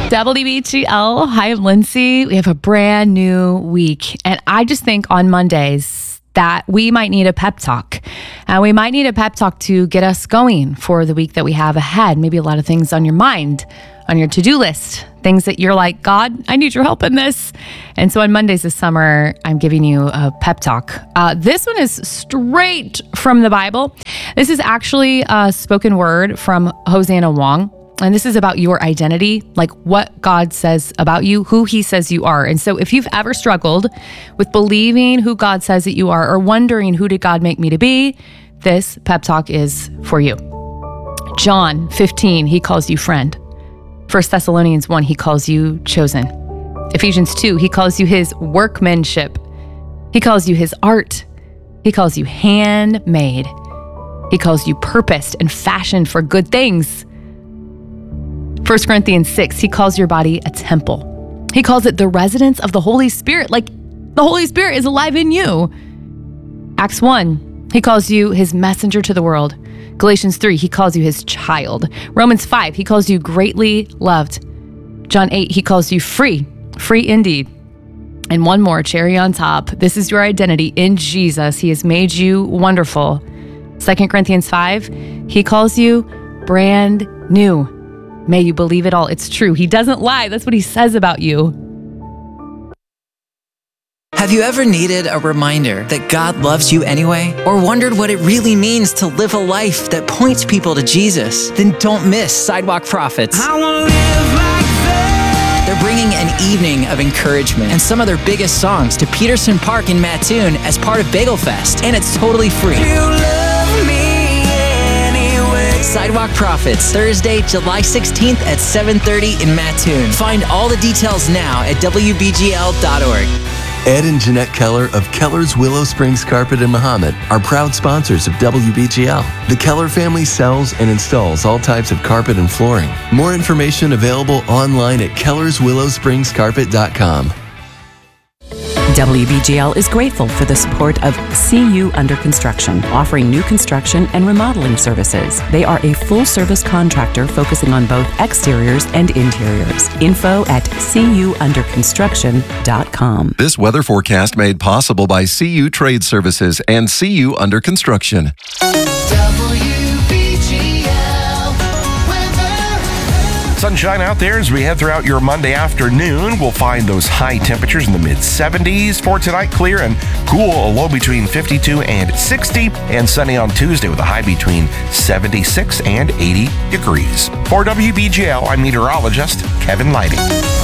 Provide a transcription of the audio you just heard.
WBGL. Hi, I'm Lindsay. We have a brand new week. And I just think on Mondays that we might need a pep talk. We might need a pep talk to get us going for the week that we have ahead. Maybe a lot of things on your mind, on your to-do list, things that you're like, God, I need your help in this. And so on Mondays this summer, I'm giving you a pep talk. This one is straight from the Bible. This is actually a spoken word from Hosanna Wong. And this is about your identity, like what God says about you, who he says you are. And so if you've ever struggled with believing who God says that you are or wondering who did God make me to be, this pep talk is for you. John 15, he calls you friend. 1 Thessalonians 1, he calls you chosen. Ephesians 2, he calls you his workmanship. He calls you his art. He calls you handmade. He calls you purposed and fashioned for good things. 1 Corinthians 6, he calls your body a temple. He calls it the residence of the Holy Spirit, like the Holy Spirit is alive in you. Acts 1, he calls you his messenger to the world. Galatians 3, he calls you his child. Romans 5, he calls you greatly loved. John 8, he calls you free indeed. And one more, cherry on top. This is your identity in Jesus. He has made you wonderful. 2 Corinthians 5, he calls you brand new. May you believe it all. It's true. He doesn't lie. That's what he says about you. Have you ever needed a reminder that God loves you anyway? Or wondered what it really means to live a life that points people to Jesus? Then don't miss Sidewalk Prophets. I wanna live like that. They're bringing an evening of encouragement and some of their biggest songs to Peterson Park in Mattoon as part of Bagel Fest. And it's totally free. You love me anyway. Sidewalk Prophets, Thursday, July 16th at 7:30 in Mattoon. Find all the details now at WBGL.org. Ed and Jeanette Keller of Keller's Willow Springs Carpet in Mahomet are proud sponsors of WBGL. The Keller family sells and installs all types of carpet and flooring. More information available online at kellerswillowspringscarpet.com. WBGL is grateful for the support of CU Under Construction, offering new construction and remodeling services. They are a full-service contractor focusing on both exteriors and interiors. Info at cuunderconstruction.com. This weather forecast made possible by CU Trade Services and CU Under Construction. Sunshine out there as we head throughout your Monday afternoon. We'll find those high temperatures in the mid-70s. For tonight, clear and cool, a low between 52 and 60, and sunny on Tuesday with a high between 76 and 80 degrees. For WBGL, I'm meteorologist Kevin Lighting.